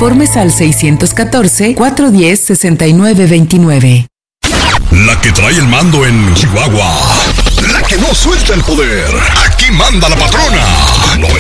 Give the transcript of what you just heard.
Informes al 614-410-6929. La que trae el mando en Chihuahua. La que no suelta el poder. Aquí manda la patrona.